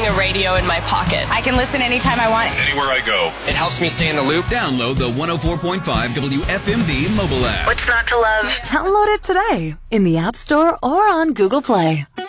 having a radio in my pocket. I can listen anytime I want. Anywhere I go. It helps me stay in the loop. Download the 104.5 WFMD mobile app. What's not to love? Download it today in the App Store or on Google Play.